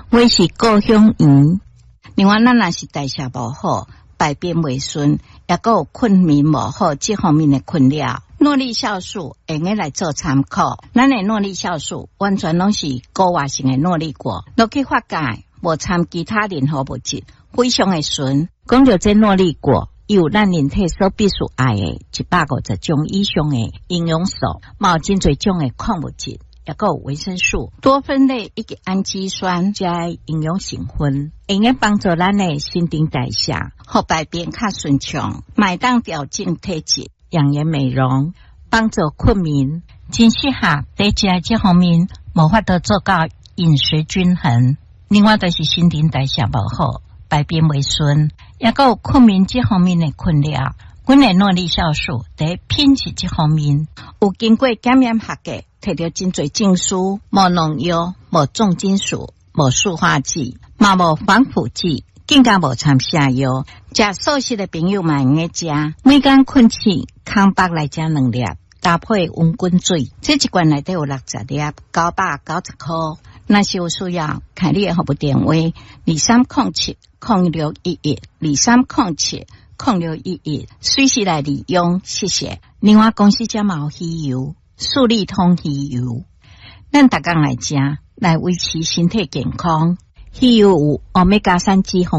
我是高雄人。另外，咱若是代谢无好，排便袂顺，也个有困眠无好这方面的困扰。诺力酵素会用来做参考。咱的诺力酵素完全拢是高活性的诺力果，落去发酵，无掺其他任何物质，非常的纯。讲到这诺力果，有咱人体所必须爱的150种以上的营养素，嘛有真侪种的矿物质。也有维生素、多酚类以及氨基酸加营养成分，会用帮助咱的新陈代谢，互排便较顺畅，买当调整体质、养颜美容，帮助困眠。真适合在食这方面无法度做到饮食均衡。另外就是新陈代谢无好，排便袂顺，也有困眠这方面的困扰。阮的诺力酵素在品质这方面有经过检验合格，摕到真侪证书，无农药、无重金属、无塑化剂，嘛无防腐剂，更加无掺下药。食素食的朋友嘛用食，每天困醒空腹来食2粒，搭配温滚水，这一罐内底有60粒，990块。若是有需要，看你的服务电话2307-06112307-0611，随时来利用，谢谢。另外公司家嘛有鱼油，素利通鱼油，咱逐工来食，来维持身体健康。鱼油有欧米伽3脂肪。